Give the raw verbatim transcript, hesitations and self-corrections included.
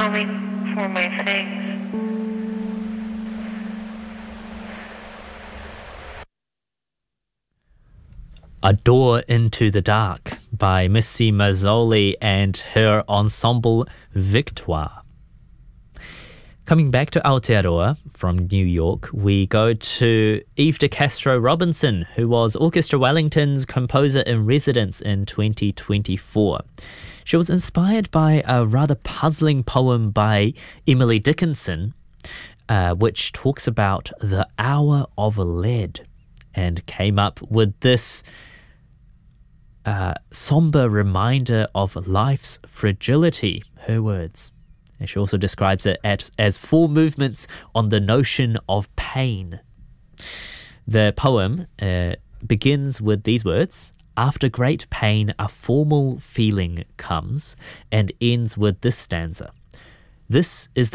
coming for my things. A Door into the Dark by Missy Mazzoli and her ensemble Victoire. Coming back to Aotearoa from New York, we go to Eve de Castro Robinson, who was Orchestra Wellington's composer-in-residence in twenty twenty-four. She was inspired by a rather puzzling poem by Emily Dickinson, uh, which talks about the hour of lead, and came up with this uh, somber reminder of life's fragility, her words. And she also describes it as, as four movements on the notion of pain. The poem uh, begins with these words: after great pain, a formal feeling comes, and ends with this stanza: this is the